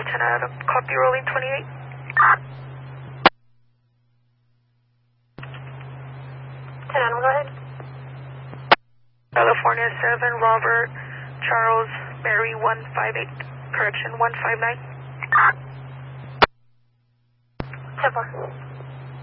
10 Adam. Copy, rolling 28. 10 Adam, go ahead. California 7, Robert, Charles, Mary 158. Correction, 159. 10-4.